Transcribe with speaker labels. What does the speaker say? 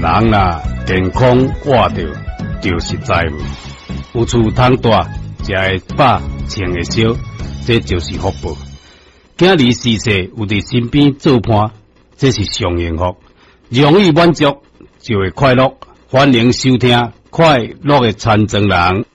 Speaker 1: 人啦健康活着，就是财富。有厝通住，食会饱，穿会少，这就是福报。今日逝世有伫身边做伴，这是上幸福。容易满足就会快乐。欢迎收听快乐的残障人。